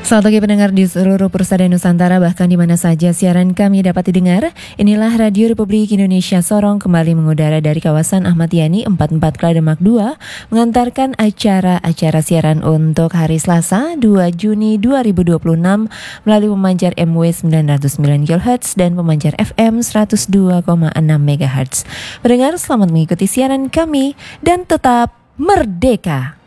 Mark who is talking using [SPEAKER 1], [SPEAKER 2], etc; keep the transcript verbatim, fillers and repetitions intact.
[SPEAKER 1] Selamat pagi pendengar di seluruh Persada Nusantara, bahkan di mana saja siaran kami dapat didengar. Inilah Radio Republik Indonesia Sorong kembali mengudara dari kawasan Ahmad Yani empat puluh empat Klademak dua, mengantarkan acara-acara siaran untuk hari Selasa dua Juni dua ribu dua puluh enam melalui pemancar M W sembilan nol sembilan kilohertz dan pemancar F M seratus dua koma enam megahertz. Pendengar, selamat mengikuti siaran kami dan tetap merdeka.